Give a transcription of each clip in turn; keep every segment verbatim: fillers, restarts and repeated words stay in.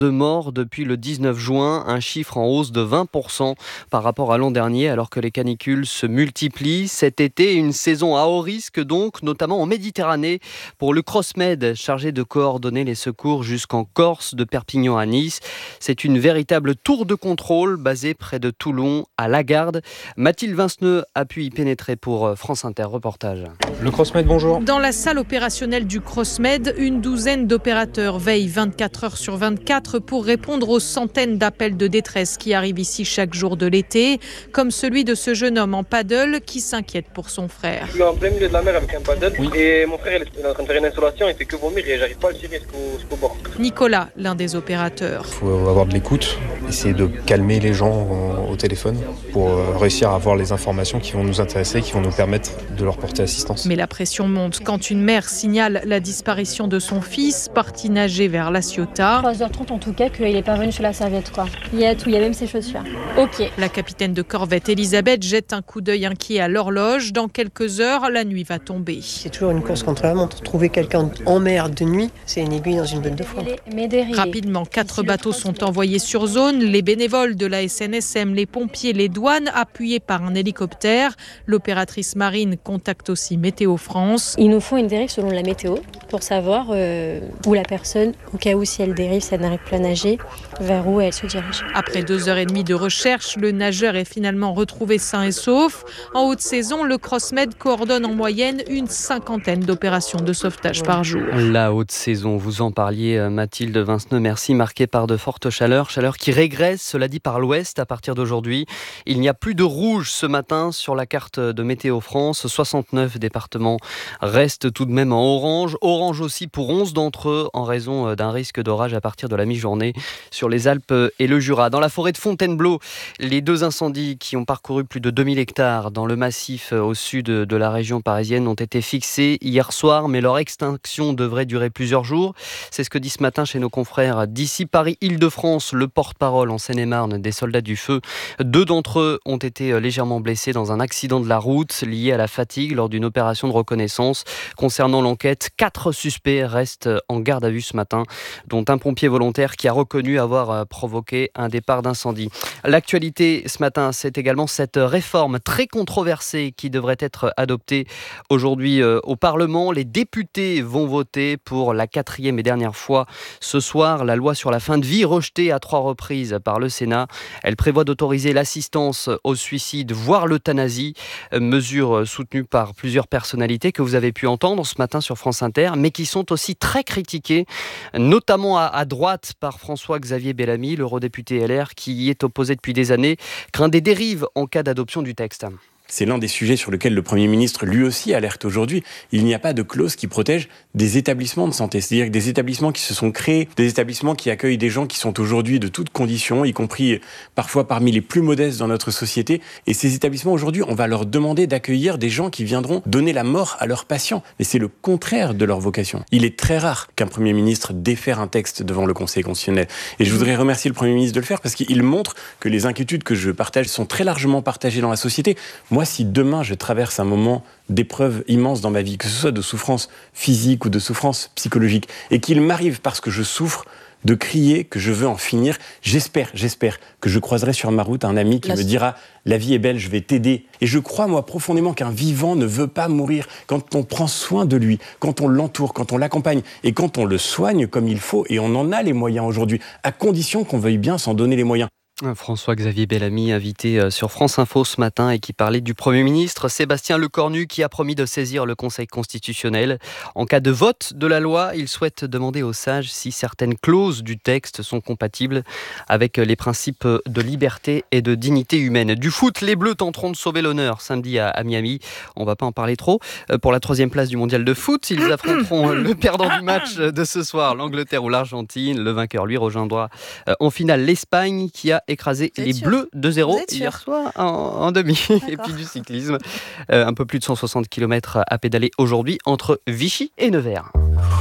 de morts depuis le dix-neuf juin, un chiffre en hausse de vingt pour cent par rapport à l'an dernier, alors que les canicules se multiplient. Cet été, une saison à haut risque donc, notamment en Méditerranée, pour le CrossMed, chargé de coordonner les secours jusqu'en Corse, de Perpignan à Nice. C'est une véritable tour de contrôle basée près de Toulon, à Lagarde. Mathilde Vinceneux a pu y pénétrer pour France Inter. Reportage. Le CrossMed, bonjour. Dans la salle opérationnelle du CrossMed, une douzaine d'opérateurs veillent vingt-quatre heures sur vingt-quatre pour répondre aux centaines d'appels de détresse qui arrivent ici chaque jour de l'été, comme celui de ce jeune homme en paddle qui s'inquiète pour son frère. Je suis en plein milieu de la mer avec un paddle oui. et mon frère il est en train de faire une installation, il fait que vomir et j'arrive pas à le tirer jusqu'au, jusqu'au bord. Nicolas, l'un des opérateurs. Il faut avoir de l'écoute, essayer de calmer les gens au téléphone pour réussir à avoir les informations qui vont nous intéresser, qui vont nous permettre de leur porter assistance. Mais la pression monte quand une mère signale la disparition de son fils, parti nager vers La Ciotat. trois heures trente en tout cas, qu'il n'est pas venu sur la serviette, quoi. Il y a tout, il y a même ses chaussures. Ok. La capitaine de corvette Elisabeth jette un coup d'œil inquiet à l'horloge. Dans quelques heures, la nuit va tomber. C'est toujours une course contre la montre. Trouver quelqu'un en mer de nuit, c'est une aiguille dans une botte de foin. Rapidement, quatre bateaux sont envoyés sur zone. Les bénévoles de la S N S M, les pompiers, les douanes, appuyés par un hélicoptère. L'opératrice marine contacte aussi Météo France. Ils nous font une dérive selon la météo pour savoir euh, où la personne, au cas où si elle dérive, si elle n'arrive plus à nager, vers où elle se dirige. Après deux heures et demie de recherche, le nageur est finalement retrouvé sain et sauf. En haute saison, le CrossMed coordonne en moyenne une cinquantaine d'opérations de sauvetage par jour. La haute saison, vous en parliez Mathilde Vinceneux, merci, marquée par de fortes chaleurs, chaleur qui régresse, cela dit, par l'ouest à partir d'aujourd'hui. Il n'y a plus de rouge ce matin sur la carte de Météo France, soixante-neuf départements restent tout de même en orange, orange aussi pour onze d'entre eux en raison d'un risque d'orage à partir de la mi-journée sur les Alpes et le Jura. Dans la forêt de Fontainebleau, les deux incendies qui ont parcouru plus de deux mille hectares dans le massif au sud de la région parisienne ont été fixés hier soir, mais leur extinction devrait durer plusieurs jours. C'est ce que dit ce matin chez nos confrères d'ici Paris-Île-de-France, le porte-parole en Seine-et-Marne des soldats du feu. Deux d'entre eux ont été légèrement blessés dans un accident de la route lié à la fatigue lors d'une opération de reconnaissance. Concernant l'enquête, quatre suspects restent en garde à vue ce matin, dont un pompier volontaire qui a reconnu avoir provoqué un départ d'incendie. L'actualité ce matin, c'est également cette réforme très controversée qui devrait être adoptée aujourd'hui au Parlement. Les députés vont voter pour la quatrième et dernière fois ce soir la loi sur la fin de vie, rejetée à trois reprises par le Sénat. Elle prévoit d'autoriser l'assistance au suicide, voire l'euthanasie, mesure soutenue par plusieurs personnalités que vous avez pu entendre ce matin sur France Inter, mais qui sont aussi très critiquées, notamment à, à droite par François-Xavier Bellamy, l'eurodéputé L R, qui y est opposé depuis des années, craint des dérives en cas d'adoption du texte. C'est l'un des sujets sur lesquels le Premier ministre, lui aussi, alerte aujourd'hui. Il n'y a pas de clause qui protège des établissements de santé. C'est-à-dire que des établissements qui se sont créés, des établissements qui accueillent des gens qui sont aujourd'hui de toutes conditions, y compris parfois parmi les plus modestes dans notre société. Et ces établissements, aujourd'hui, on va leur demander d'accueillir des gens qui viendront donner la mort à leurs patients. Et c'est le contraire de leur vocation. Il est très rare qu'un Premier ministre défère un texte devant le Conseil constitutionnel. Et je voudrais remercier le Premier ministre de le faire parce qu'il montre que les inquiétudes que je partage sont très largement partagées dans la société. Moi, Moi, si demain je traverse un moment d'épreuve immense dans ma vie, que ce soit de souffrance physique ou de souffrance psychologique, et qu'il m'arrive parce que je souffre de crier que je veux en finir, j'espère, j'espère que je croiserai sur ma route un ami qui La... me dira « la vie est belle, je vais t'aider ». Et je crois, moi, profondément qu'un vivant ne veut pas mourir. Quand on prend soin de lui, quand on l'entoure, quand on l'accompagne, et quand on le soigne comme il faut, et on en a les moyens aujourd'hui, à condition qu'on veuille bien s'en donner les moyens. François-Xavier Bellamy, invité sur France Info ce matin et qui parlait du Premier ministre Sébastien Lecornu qui a promis de saisir le Conseil constitutionnel. En cas de vote de la loi, il souhaite demander aux sages si certaines clauses du texte sont compatibles avec les principes de liberté et de dignité humaine. Du foot, les Bleus tenteront de sauver l'honneur samedi à, à Miami. On ne va pas en parler trop. Pour la troisième place du mondial de foot, ils affronteront le perdant du match de ce soir, l'Angleterre ou l'Argentine. Le vainqueur, lui, rejoindra en finale l'Espagne qui a écrasé les sûr. Bleus deux zéro hier soir en, en demi. D'accord. Et puis du cyclisme, euh, un peu plus de cent soixante kilomètres à pédaler aujourd'hui entre Vichy et Nevers.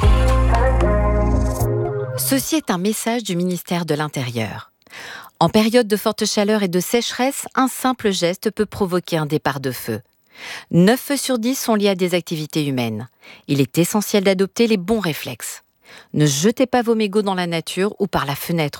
Ceci est un message du ministère de l'Intérieur. En période de forte chaleur et de sécheresse, un simple geste peut provoquer un départ de feu. neuf feux sur dix sont liés à des activités humaines. Il est essentiel d'adopter les bons réflexes. Ne jetez pas vos mégots dans la nature ou par la fenêtre.